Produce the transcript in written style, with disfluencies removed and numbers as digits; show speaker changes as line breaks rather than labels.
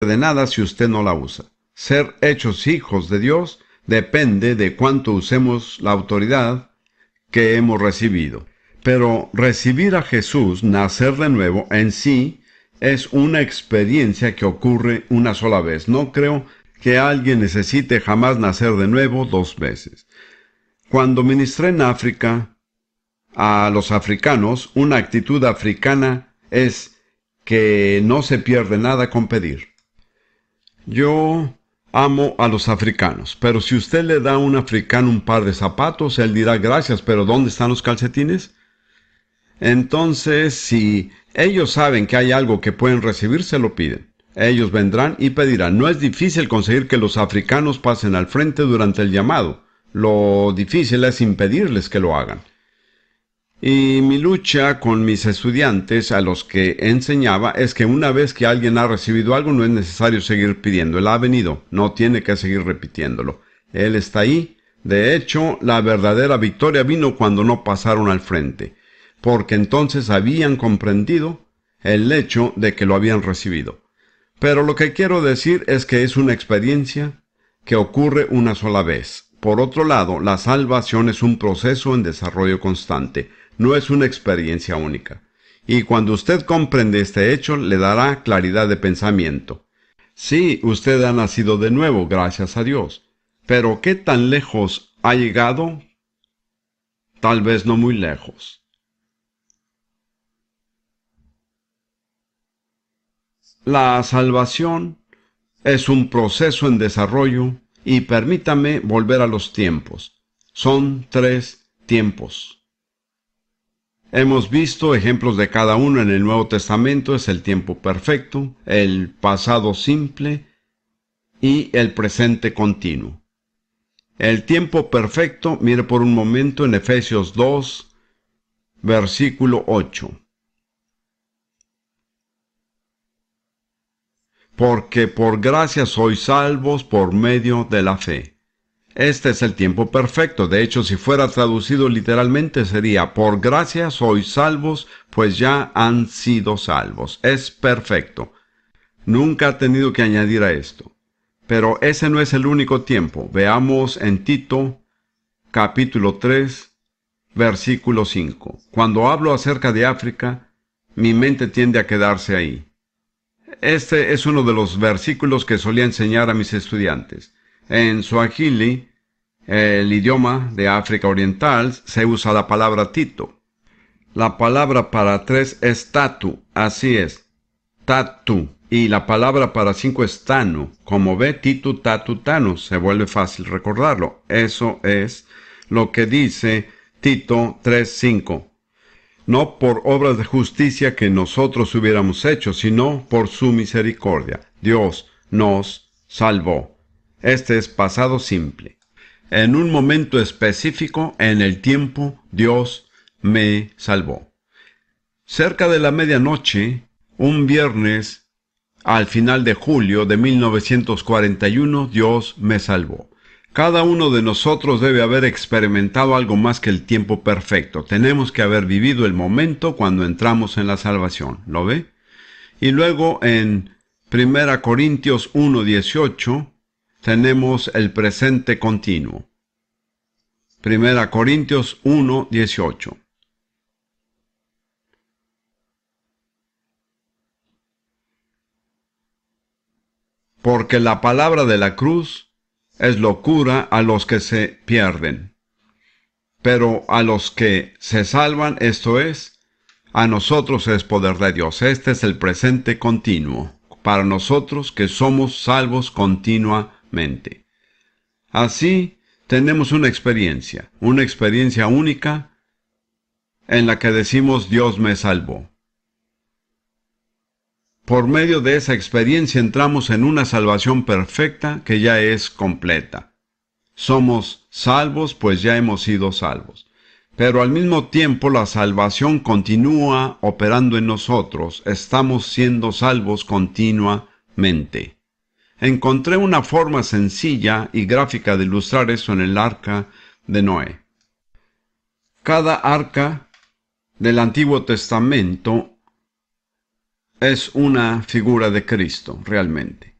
de nada si usted no la usa. Ser hechos hijos de Dios depende de cuánto usemos la autoridad que hemos recibido. Pero recibir a Jesús, nacer de nuevo, en sí es una experiencia que ocurre una sola vez. No creo que alguien necesite jamás nacer de nuevo 2 veces. Cuando ministré en África a los africanos, una actitud africana es que no se pierde nada con pedir. Yo amo a los africanos, pero si usted le da a un africano un par de zapatos, él dirá gracias, pero ¿dónde están los calcetines? Entonces, si ellos saben que hay algo que pueden recibir, se lo piden. Ellos vendrán y pedirán. No es difícil conseguir que los africanos pasen al frente durante el llamado. Lo difícil es impedirles que lo hagan. Y mi lucha con mis estudiantes a los que enseñaba es que una vez que alguien ha recibido algo no es necesario seguir pidiendo. Él ha venido, no tiene que seguir repitiéndolo. Él está ahí. De hecho, la verdadera victoria vino cuando no pasaron al frente, porque entonces habían comprendido el hecho de que lo habían recibido. Pero lo que quiero decir es que es una experiencia que ocurre una sola vez. Por otro lado, la salvación es un proceso en desarrollo constante, no es una experiencia única. Y cuando usted comprende este hecho, le dará claridad de pensamiento. Sí, usted ha nacido de nuevo, gracias a Dios. Pero ¿qué tan lejos ha llegado? Tal vez no muy lejos. La salvación es un proceso en desarrollo y permítame volver a los tiempos. Son 3 tiempos. Hemos visto ejemplos de cada uno en el Nuevo Testamento. Es el tiempo perfecto, el pasado simple y el presente continuo. El tiempo perfecto, mire por un momento en Efesios 2, versículo 8. Porque por gracia sois salvos por medio de la fe. Este es el tiempo perfecto. De hecho, si fuera traducido literalmente sería, por gracia sois salvos, pues ya han sido salvos. Es perfecto. Nunca ha tenido que añadir a esto. Pero ese no es el único tiempo. Veamos en Tito, capítulo 3, versículo 5. Cuando hablo acerca de África, mi mente tiende a quedarse ahí. Este es uno de los versículos que solía enseñar a mis estudiantes. En Swahili, el idioma de África Oriental, se usa la palabra Tito. La palabra para 3 es tatu, así es, tatu. Y la palabra para 5 es tanu. Como ve, titu, tatu, tanu. Se vuelve fácil recordarlo. Eso es lo que dice Tito 3:5. No por obras de justicia que nosotros hubiéramos hecho, sino por su misericordia. Dios nos salvó. Este es pasado simple. En un momento específico, en el tiempo, Dios me salvó. Cerca de la medianoche, un viernes, al final de julio de 1941, Dios me salvó. Cada uno de nosotros debe haber experimentado algo más que el tiempo perfecto. Tenemos que haber vivido el momento cuando entramos en la salvación. ¿Lo ve? Y luego en 1 Corintios 1:18 tenemos el presente continuo. 1 Corintios 1:18. Porque la palabra de la cruz es locura a los que se pierden, pero a los que se salvan, esto es, a nosotros es poder de Dios. Este es el presente continuo, para nosotros que somos salvos continuamente. Así, tenemos una experiencia única, en la que decimos Dios me salvó. Por medio de esa experiencia entramos en una salvación perfecta que ya es completa. Somos salvos, pues ya hemos sido salvos. Pero al mismo tiempo la salvación continúa operando en nosotros. Estamos siendo salvos continuamente. Encontré una forma sencilla y gráfica de ilustrar eso en el arca de Noé. Cada arca del Antiguo Testamento es una figura de Cristo, realmente.